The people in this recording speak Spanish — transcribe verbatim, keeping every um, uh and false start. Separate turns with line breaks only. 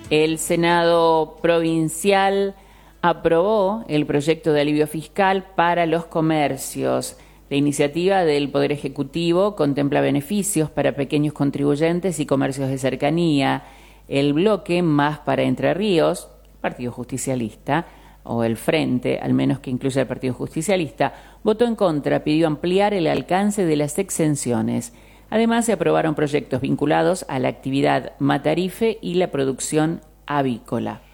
El Senado provincial aprobó el proyecto de alivio fiscal para los comercios. La iniciativa del Poder Ejecutivo contempla beneficios para pequeños contribuyentes y comercios de cercanía. El bloque Más para Entre Ríos, Partido Justicialista, o el Frente, al menos que incluya el Partido Justicialista, votó en contra, pidió ampliar el alcance de las exenciones. Además, se aprobaron proyectos vinculados a la actividad matarife y la producción avícola.